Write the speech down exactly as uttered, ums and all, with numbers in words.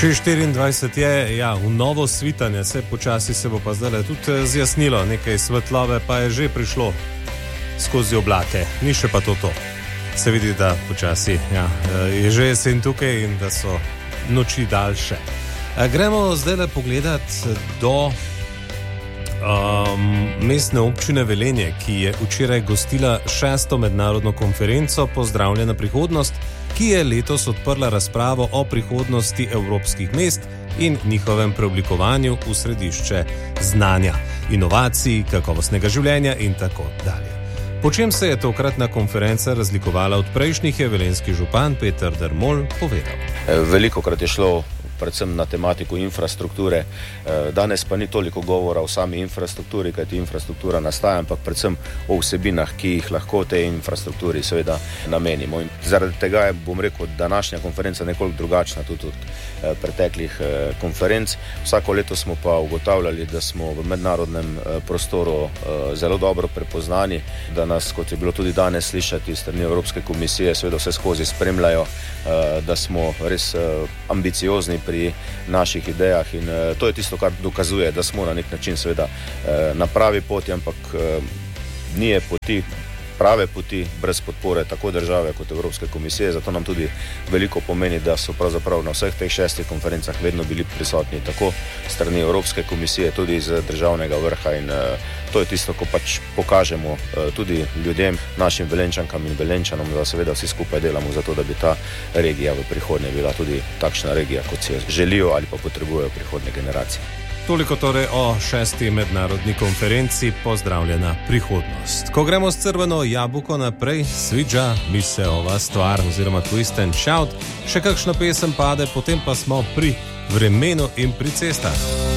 šest štiriindvajset je, ja, v novo svitanje, se počasi se bo pa zdaj tudi zjasnilo, nekaj svetlove pa je že prišlo skozi oblake, ni še pa to to. Se vidi, da počasi, ja, je že jesen tukaj in da so noči daljše. Gremo zdaj le pogledat do um, mestne občine Velenje, ki je včeraj gostila šesto mednarodno konferenco Pozdravljena prihodnost, ki je letos odprla razpravo o prihodnosti evropskih mest in njihovem preoblikovanju v središče znanja, inovacij, kakovostnega življenja in tako dalje. Po čem se je tokratna konferenca razlikovala od prejšnjih, je velenjski župan Peter Dermol povedal. Velikokrat je šlo predvsem na tematiko infrastrukture. Danes pa ni toliko govora o sami infrastrukturi, kajti infrastruktura nastaja, ampak predvsem o vsebinah, ki jih lahko tej infrastrukturi seveda namenimo. In zaradi tega je, bom rekel, današnja konferenca nekoliko drugačna tudi od preteklih konferenc. Vsako leto smo pa ugotavljali, da smo v mednarodnem prostoru zelo dobro prepoznani, da nas, kot je bilo tudi danes slišati strani Evropske komisije, seveda vse skozi spremljajo, da smo res ambiciozni pri naših idejah in uh, to je tisto, kar dokazuje, da smo na nek način seveda uh, na pravi poti, ampak uh, ni je poti, prave poti brez podpore tako države kot Evropske komisije, zato nam tudi veliko pomeni, da so pravzaprav na vseh teh šestih konferencah vedno bili prisotni tako strani Evropske komisije, tudi iz državnega vrha in uh, to je tisto, ko pač pokažemo uh, tudi ljudem, našim Velenjčankam in Velenjčanom, da seveda vsi skupaj delamo za to, da bi ta regija v prihodnje bila tudi takšna regija, kot si jo želijo ali pa potrebujejo prihodnje generacije. Toliko torej o šesti mednarodni konferenci Pozdravljena prihodnost. Ko gremo s crveno jabolko naprej, sviđa mi se ova stvar oziroma Twist and Shout, še kakšna pesem pade, potem pa smo pri vremenu in pri cestah.